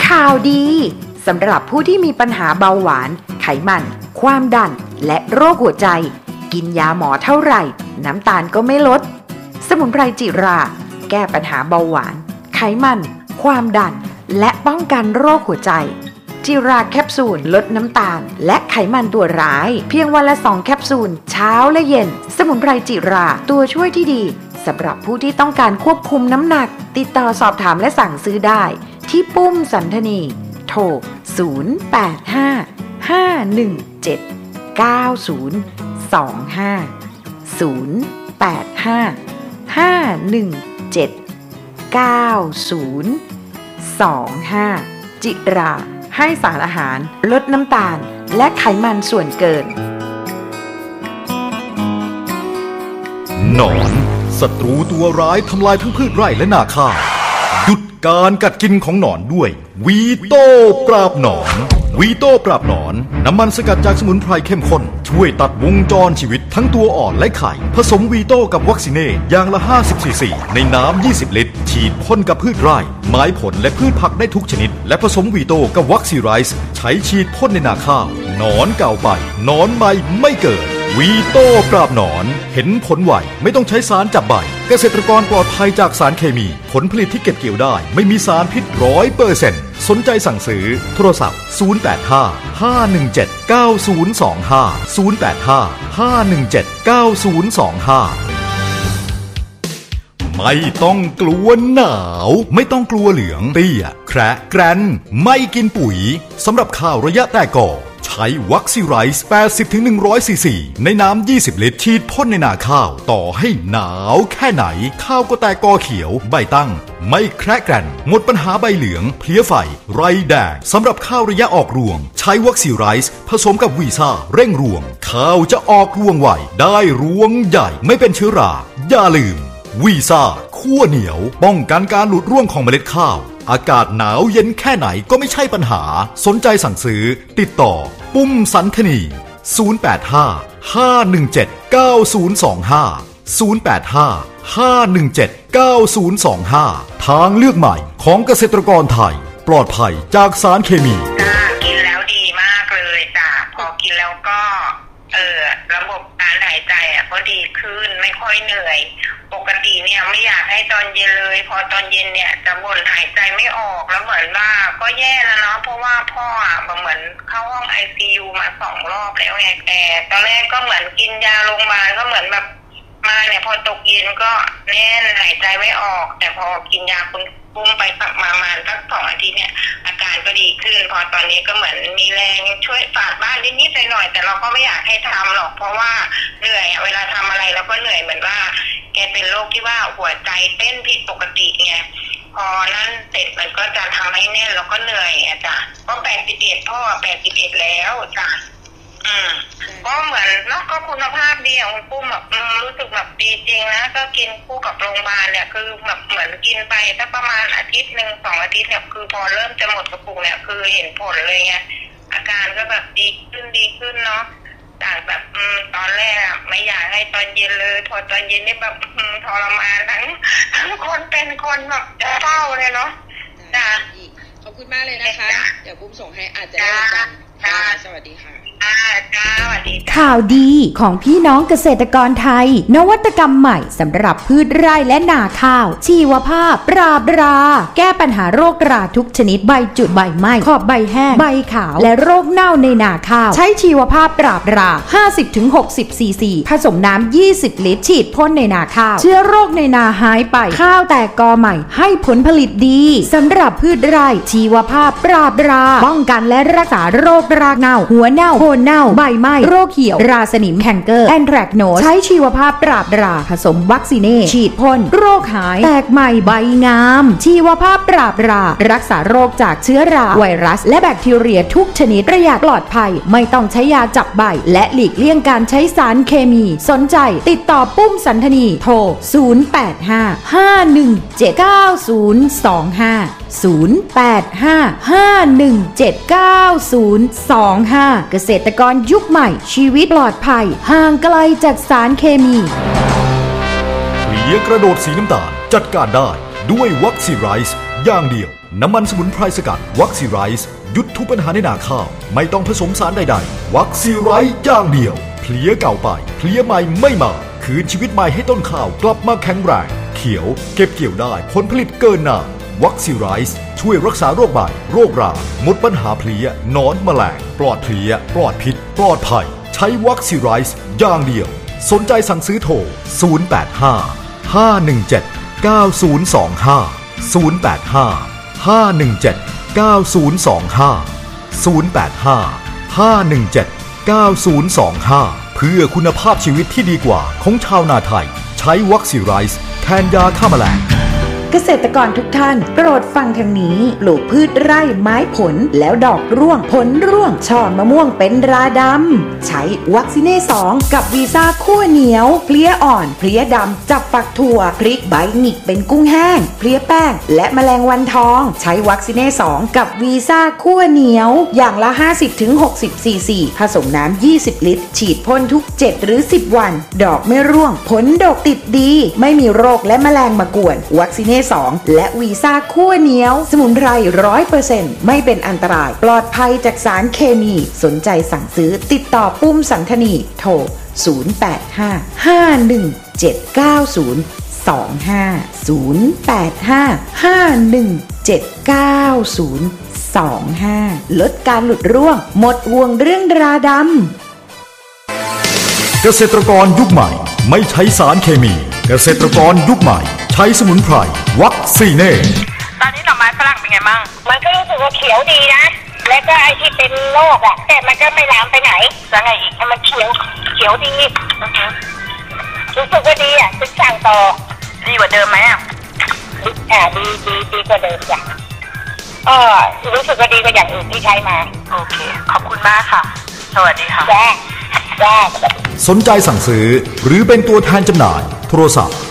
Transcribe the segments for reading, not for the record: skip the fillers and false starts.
ข่าวดีสำหรับผู้ที่มีปัญหาเบาหวานไขมันความดันและโรคหัวใจกินยาหมอเท่าไหร่น้ำตาลก็ไม่ลดสมุนไพรจิราแก้ปัญหาเบาหวานไขมันความดันและป้องกันโรคหัวใจจิราแคปซูลลดน้ำตาลและไขมันตัวร้ายเพียงวันละ2แคปซูลเช้าและเย็นสมุนไพรจิราตัวช่วยที่ดีสำหรับผู้ที่ต้องการควบคุมน้ำหนักติดต่อสอบถามและสั่งซื้อได้ที่ปุ้มสันธนีโทร0855179025จิราให้สารอาหารลดน้ำตาลและไขมันส่วนเกินหนอนศัตรูตัวร้ายทำลายทั้งพืชไร่และนาข้าวหยุดการกัดกินของหนอนด้วยวีโต้ปราบหนอนวีโต้ปราบหนอนน้ำมันสกัดจากสมุนไพรเข้มข้นช่วยตัดวงจรชีวิตทั้งตัวอ่อนและไข่ผสมวีโต้กับวัคซีเน่อย่างละ50 ซีซีในน้ำ20 ลิตรฉีดพ่นกับพืชไร่ไม้ผลและพืชผักได้ทุกชนิดและผสมวีโต้กับวัคซีไรส์ใช้ฉีดพ่นในนาข้าวหนอนเก่าไปหนอนใหม่ไม่เกิดวีโต้ปราบหนอนเห็นผลไวไม่ต้องใช้สารจับใบเกษตรกรปลอดภัยจากสารเคมีผลผลิตที่เก็บเกี่ยวได้ไม่มีสารพิษ 100% สนใจสั่งซื้อโทรศัพท์0855179025ไม่ต้องกลัวหนาวไม่ต้องกลัวเหลืองเตี้ยแคระแกรนไม่กินปุ๋ยสำหรับข้าวระยะแตกกอใช้วัคซีไรส์ 80-100 ซีซีในน้ำ20 ลิตรฉีดพ่นในนาข้าวต่อให้หนาวแค่ไหนข้าวก็แตกกอเขียวใบตั้งไม่แคระแกรนหมดปัญหาใบเหลืองเพลี้ยไฟไรแดงสำหรับข้าวระยะออกรวงใช้วัคซีไรส์ผสมกับวีซ่าเร่งรวงข้าวจะออกรวงไวได้รวงใหญ่ไม่เป็นเชื้อราอย่าลืมวีซ่าคั่วเหนียวป้องกันการหลุดร่วงของเมล็ดข้าวอากาศหนาวเย็นแค่ไหนก็ไม่ใช่ปัญหาสนใจสั่งซื้อติดต่อปุ้มสันธนี0855179025 ทางเลือกใหม่ของเกษตรกรไทยปลอดภัยจากสารเคมีกินแล้วดีมากเลยจ้ะพอกินแล้วก็ระบบการหายใจก็ดีขึ้นไม่ค่อยเหนื่อยปกติเนี่ยไม่อยากให้ตอนเย็นเลยพอตอนเย็นเนี่ยจะบ่นหายใจไม่ออกแล้วเหมือนว่าก็แย่แล้วเนาะเพราะว่าพ่อเหมือนเข้าห้อง ICU มา2 รอบแล้วไงตอนแรกก็เหมือนกินยาโรงพยาบาลก็เหมือนแบบมาเนี่ยพอตกเย็นก็แน่นหายใจไม่ออกแต่พอกินยาคุณปุ้มไปสักประมาณ2 อาทิตย์เนี่ยอาการก็ดีขึ้นพอตอนนี้ก็เหมือนมีแรงช่วยฝาดบ้านนิดๆหน่อยๆแต่เราก็ไม่อยากให้ทำหรอกเพราะว่าเหนื่อยเวลาทำอะไรเราก็เหนื่อยเหมือนว่าแกเป็นโรคที่ว่าหัวใจเต้นผิดปกติไงพอนั้นเสร็จมันก็จะทำให้แน่นแล้วก็เหนื่อยจ้ะก็81พ่อ81แล้วจ้ะก็เหมือนเนาะก็คุณภาพดีของคุณปุ้มแบบรู้สึกแบบดีจริงนะก็กินคู่กับโรงพยาบาลเนี่ยคือแบบเหมือนกินไปสักประมาณ1-2 อาทิตย์เนี่ยคือพอเริ่มจะหมดกระปุกเนี่ยคือเห็นผลเลยไงอาการก็แบบดีขึ้นเนาะจากแบบตอนแรกไม่อยากให้ตอนเย็นเลยพอตอนเย็นนี่แบบทรมานทั้งคนเป็นคนแบบจะเศร้าเลยเนาะจ้ะขอบคุณมากเลยนะคะเดี๋ยวปุ้มส่งให้อาจจะได้กันสวัสดีค่ะข่าวดีของพี่น้องเกษตรกรไทยนวัตกรรมใหม่สำหรับพืชไร่และนาข้าวชีวภาพปราบราแก้ปัญหาโรคราทุกชนิดใบจุดใบไหม้ขอบใบแห้งใบขาวและโรคเน่าในนาข้าวใช้ชีวภาพปราบรา 50-60 ซีซีผสมน้ำ20 ลิตรฉีดพ่นในนาข้าวเชื้อโรคในนาหายไปข้าวแตกกอใหม่ให้ผลผลิตดีสำหรับพืชไร่ชีวภาพปราบราป้องกันและรักษาโรครากเน่าหัวเน่าโคนเน่าใบไหม้โรคเหี่ยวราสนิมแคนเกอร์แอนแทรกโนสใช้ชีวภาพปราบราผสมวัคซีเน่ฉีดพ่นโรคหายแตกใหม่ใบงามชีวภาพปราบรารักษาโรคจากเชื้อราไวรัสและแบคทีเรียทุกชนิดประหยัดปลอดภัยไม่ต้องใช้ยาจับใบและหลีกเลี่ยงการใช้สารเคมีสนใจติดต่อปุ้มสันธนีโทร0855179025 เกษตรกรยุคใหม่ชีวิตปลอดภัยห่างไกลจากสารเคมีเพลี้ยกระโดดสีน้ำตาลจัดการได้ด้วยวัคซีไรส์อย่างเดียวน้ำมันสมุนไพรสกัดวัคซีไรส์หยุดทุกปัญหาในนาข้าวไม่ต้องผสมสารใดๆวัคซีไรส์อย่างเดียวเพลี้ยเก่าไปเพลี้ยใหม่ไม่มาคืนชีวิตใหม่ให้ต้นข้าวกลับมาแข็งแรงเขียวเก็บเกี่ยวได้ผลผลิตเกินนานวัคซีไรส์ช่วยรักษาโรคใบโรคราหมดปัญหาเพลี้ยนอนแมลงปลอดเพลี้ยปลอดพิษปลอดภัยใช้วัคซีไรส์อย่างเดียวสนใจสั่งซื้อโทร085-517-9025 เพื่อคุณภาพชีวิตที่ดีกว่าของชาวนาไทยใช้วัคซีไรส์แทนยาฆ่าแมลงเกษตรกรทุกท่านโปรดฟังทางนี้ปลูกพืชไร่ไม้ผลแล้วดอกร่วงผลร่วงช่อมะม่วงเป็นราดำใช้วัคซีเน่2กับวีซ่าคั่วเหนียวเพลี้ยอ่อนเพลี้ยดำจับฝักถั่วพริกใบหงิกเป็นกุ้งแห้งเพลี้ยแป้งและแมลงวันทองใช้วัคซีเน่2กับวีซ่าคั่วเหนียวอย่างละ 50-60 ซีซีผสมน้ำ20 ลิตรฉีดพ่นทุก7หรือ10วันดอกไม่ร่วงผลดกติดดีไม่มีโรคและแมลงมากวนวัคซีเน่2และวีซ่าคั่วเหนียวสมุนไพร 100% ไม่เป็นอันตรายปลอดภัยจากสารเคมีสนใจสั่งซื้อติดต่อปุ้มสันธนีโทร085-517-9025 ลดการหลุดร่วงหมดห่วงเรื่องราดำเกษตรกรยุคใหม่ไม่ใช้สารเคมีเกษตรกรยุคใหม่ใช้สมุนไพรวัคซีเน่ตอนนี้หน่อไม้ฝรั่งเป็นไงบ้างมันก็รู้สึกว่าเขียวดีนะแล้วก็ไอ้ที่เป็นโรคอ่ะแต่มันก็ไม่ลามไปไหนแล้วไงอีกมันเขียวดีรู้สึกว่าดีอ่ะจะสั่งต่อดีกว่าเดิมไหมดีกว่าเดิมจ้ะรู้สึกว่าดีกว่าอย่างอื่นที่ใช้มาโอเคขอบคุณมากค่ะสวัสดีค่ะจ้าสนใจสั่งซื้อหรือเป็นตัวแทนจำหน่ายโทรศัพท์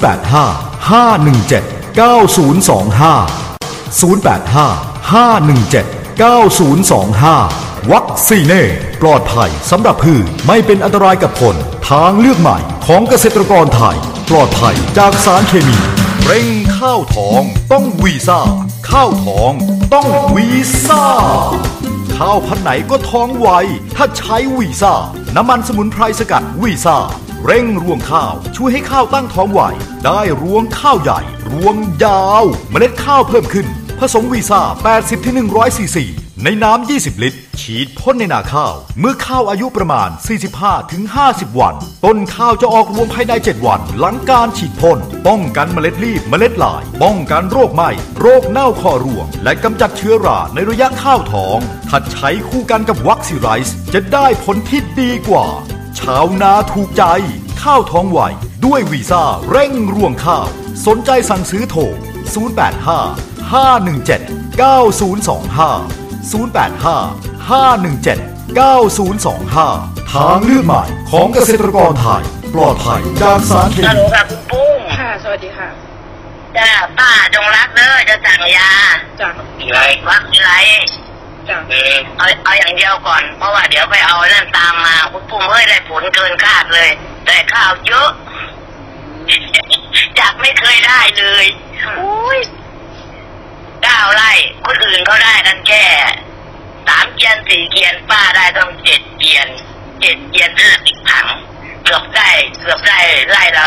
085-517-9025 วัคซีเน่ปลอดภัยสำหรับพืชไม่เป็นอันตรายกับคนทางเลือกใหม่ของเกษตรกรไทยปลอดภัยจากสารเคมีเร่งข้าวทองต้องวีซ่าข้าวทองต้องวีซ่าข้าวพันธุ์ไหนก็ท้องไวถ้าใช้วีซ่าน้ำมันสมุนไพรสกัดวีซ่าเร่งรวงข้าวช่วยให้ข้าวตั้งท้องไวได้รวงข้าวใหญ่รวงยาวเมล็ดข้าวเพิ่มขึ้นผสมวีซ่า 80-100 ซีซีในน้ำ20 ลิตรฉีดพ่นในนาข้าวเมื่อข้าวอายุประมาณ 45-50 วันต้นข้าวจะออกรวงภายใน7 วันหลังการฉีดพ่นป้องกันเมล็ดรีบเมล็ดลายป้องกันโรคไหม้โรคเน่าคอรวงและกำจัดเชื้อราในระยะข้าวท้องถ้าใช้คู่กันกับวัคซีไรส์จะได้ผลที่ดีกว่าชาวนาถูกใจข้าวท้องไวด้วยวีซ่าเร่งรวงข้าวสนใจสั่งซื้อโทร085-517-9025 ทางเลือกใหม่ของเกษตรกรไทยปลอดภัยจากสารเคมีฮัลโหลค่ะคุณปุ้มค่ะสวัสดีค่ะจ้าป้าจงรักเด้อจะสั่งยาจ้ะวัคซีไรจ้ะเอาอย่างเดียวก่อนเพราะว่าเดี๋ยวไปเอานั่นตามมาคุณปุ้มได้ผลเกินคาดเลยแต่ข้าวเยอะจากไม่เคยได้เลยอุ้ย9 ไร่คนอื่นเขาได้กันแค่3 เกียน 4 เกียนป้าได้ต้อง7 เกียน50 ถังเกือบได้ไร่ละ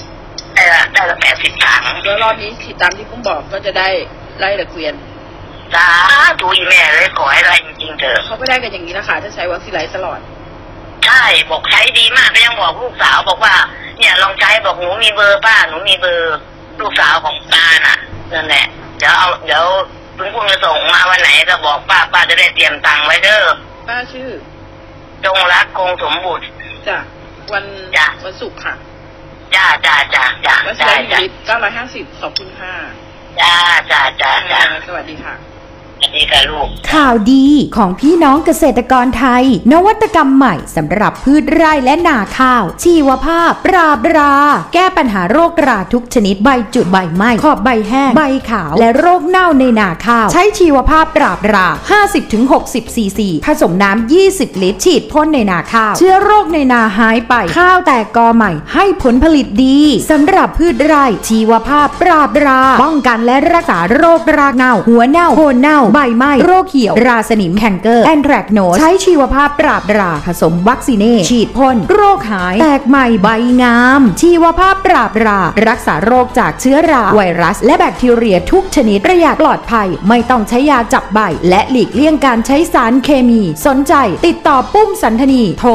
80 ถังแล้วรอบนี้ที่ตามที่ผมบอกก็จะได้ไร่ละเกวียนจ้าดูอีแม่เลยขอให้ได้จริงๆเถอะเขาก็ได้กันอย่างนี้นะคะถ้าใช้วัคซีนไลท์ตลอดใช่บอกใช้ดีมากก็ยังบอกลูกสาวบอกว่าเนี่ยลองใช้บอกหนูมีเบอร์ป้าหนูมีเบอร์ลูกสาวของป้าน่ะนั่นแหละเดี๋ยวคุณครูจะส่งมาวันไหนก็บอกป้าจะได้เตรียมตังค์ไว้เด้อป้าชื่อจงรักคงสมบูรณ์จ้ะวันศุกร์ค่ะจ้าวัคซีน950ขอบคุณค่ะจ้าสวัสดีค่ะดีค่ะลูกข่าวดีของพี่น้องเกษตรกรไทยนวัตกรรมใหม่สำหรับพืชไร่และนาข้าวชีวภาพปราบราแก้ปัญหาโรคราทุกชนิดใบจุดใบไหม้ขอบใบแห้งใบขาวและโรคเน่าในนาข้าวใช้ชีวภาพปราบรา 50-60 ซีซีผสมน้ำ 20 ลิตรฉีดพ่นในนาข้าวเชื้อโรคในนาหายไปข้าวแตกกอใหม่ให้ผลผลิตดีสำหรับพืชไร่ชีวภาพปราบราป้องกันและรักษาโรครากเน่าหัวเน่าโคนเน่าใบไหม้โรคเหี่ยวราสนิมแคนเกอร์แอนแทรกโนสใช้ชีวภาพปราบราผสมวัคซีเนฉีดพ่นโรคหายแตกใหม่ใบงามชีวภาพปราบรารักษาโรคจากเชื้อราไวรัสและแบคทีเรียทุกชนิดประหยัดปลอดภัยไม่ต้องใช้ยาจับใบและหลีกเลี่ยงการใช้สารเคมีสนใจติดต่อปุ้มสันธนีโทร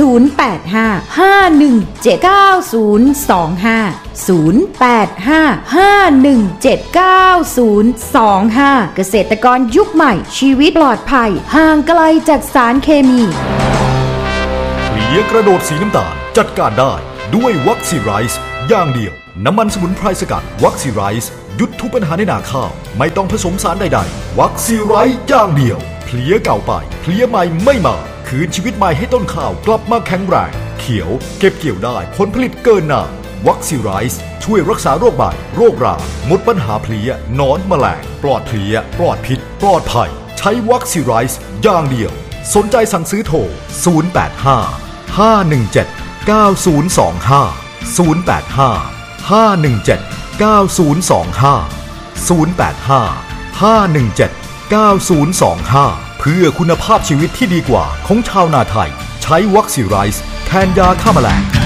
0855179025 เกษตรกรยุคใหม่ชีวิตปลอดภัยห่างไกลจากสารเคมีเพลียกระโดดสีน้ำตาลจัดการได้ด้วยวัคซีไรส์อย่างเดียวน้ำมันสมุนไพรสกัดวัคซีไรส์หยุดทุกปัญหาในนาข้าวไม่ต้องผสมสารใดๆวัคซีไรส์อย่างเดียวเพลียเก่าไปเพลียใหม่ไม่มาคืนชีวิตใหม่ให้ต้นข้าวกลับมาแข็งแรงเขียวเก็บเกี่ยวได้ผลผลิตเกินหน้าวัคซีไรส์ช่วยรักษาโรคใบโรคราหมดปัญหาเพลียหนอนแมลงปลอดเพลียปลอดพิษปลอดภัยใช้วัคซีไรส์อย่างเดียวสนใจสั่งซื้อโทร085-517-9025 เพื่อคุณภาพชีวิตที่ดีกว่าของชาวนาไทยใช้วัคซีไรส์แทนยาฆ่าแมลง